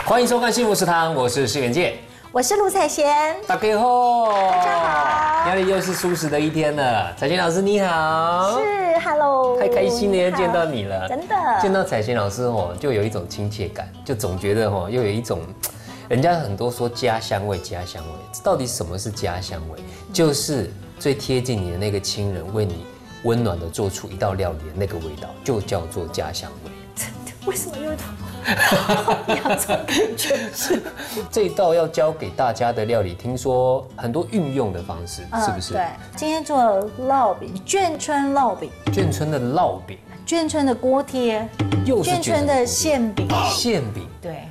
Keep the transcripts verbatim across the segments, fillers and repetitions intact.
欢迎收看《幸福食堂》，我是施元介， 我是陆彩贤。 大家好， 大家好， 哪里又是舒适的一天了？彩贤老师你好， 是 ，Hello， 太开心了，见到你了， 真的， 见到彩贤老师哦，就有一种亲切感，就总觉得哦，又有一种。人家很多说家乡味，家乡味，到底什么是家乡味？就是最贴近你的那个亲人为你温暖的做出一道料理的那个味道，就叫做家乡味。 真的？为什么有一种洋葱感觉？ 是这一道要教给大家的料理，听说很多运用的方式，嗯、是不是？ 对，今天做烙饼，眷村烙饼， 眷村的烙饼， 眷村的锅贴， 又是眷村的馅饼， 馅饼， 对。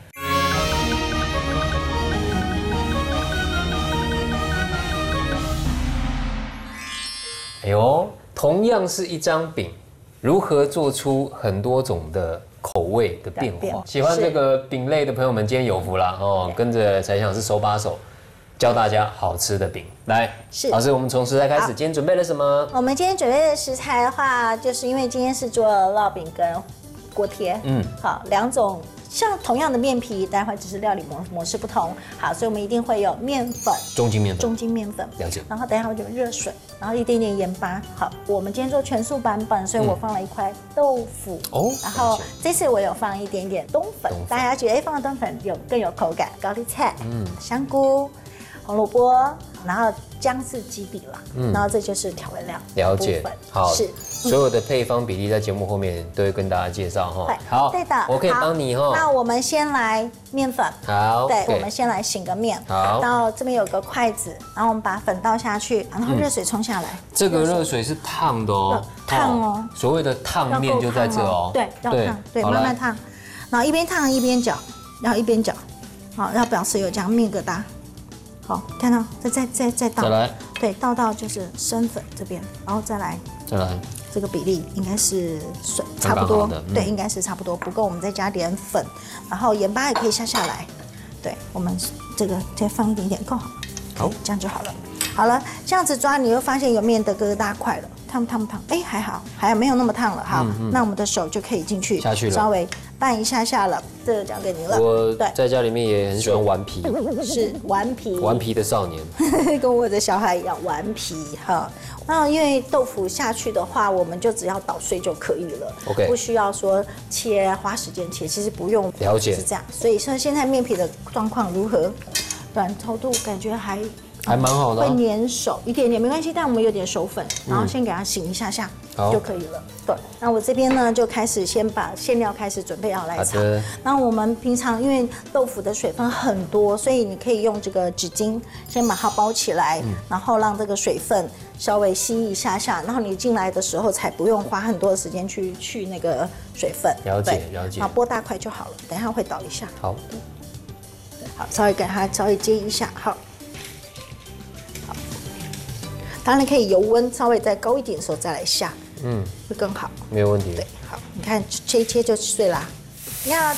哎呦，同样是一张饼，如何做出很多种的口味的变化？喜欢这个饼类的朋友们，今天有福了哦！跟着彩翔老师手把手教大家好吃的饼。来，是老师，我们从食材开始，今天准备了什么？ 我们今天准备的食材的话，就是因为今天是做烙饼跟锅贴，嗯，好，两种。像同样的面皮，待会只是料理模模式不同。好，所以我们一定会有面粉， 中筋面粉， 中筋面粉， 了解。 然后等一下会有热水，然后一点点盐巴。好，我们今天做全素版本，所以我放了一块豆腐。哦、嗯。然后这次我有放一点点冬粉，冬粉大家觉得哎放了冬粉有更有口感。高丽菜，嗯，香菇，红萝卜，然后姜是基底了，嗯，然后这就是调味料。 了解。好，是。所有的配方比例在节目后面都会跟大家介绍哈。 好，对的， 我可以帮你哈。 那我们先来面粉。 好， 对，我们先来醒个面。 好， 然后这边有个筷子，然后我们把粉倒下去，然后热水冲下来。 这个热水是烫的哦， 烫哦。 所谓的烫面就在这哦。 对，要烫，对，慢慢烫。然后一边烫一边搅，然后一边搅，好，要表示有这样面疙瘩。好，看到，再再再再倒。 再来。 对，倒到就是生粉这边，然后再来。 再来。 这个比例应该是水差不多，嗯、对，应该是差不多。不够我们再加点粉，然后盐巴也可以下下来。对，我们这个再放一点点，够好，好，这样就好了。好了，这样子抓，你会发现有面的疙瘩块了，烫不烫不烫？哎，还好，还没有那么烫了。好，嗯嗯那我们的手就可以进去， 下去了， 稍微拌一下下了。这个交给你了。 我在家里面也很喜欢顽皮， 是顽皮， 顽皮的少年， 跟我的小孩一样顽皮哈。那因为豆腐下去的话，我们就只要捣碎就可以了 ，OK， 不需要说切，花时间切，其实不用。 了解， 是这样。所以说现在面皮的状况如何？软稠度感觉还还蛮好的、啊， 会粘手一点点没关系，但我们有点手粉，然后先给它醒一下下、嗯、就可以了。对，那我这边呢就开始先把馅料开始准备好来炒。那我们平常因为豆腐的水分很多，所以你可以用这个纸巾先把它包起来，嗯、然后让这个水分稍微吸一下下，然后你进来的时候才不用花很多的时间去去那个水分。 了解了解。 然后剥大块就好了，等一下会倒一下。 好。 好，稍微给它稍微接一下，好。当然可以油温稍微再高一点的时候再来下，嗯，会更好， 没有问题。 对，好，你看切一切就碎啦。要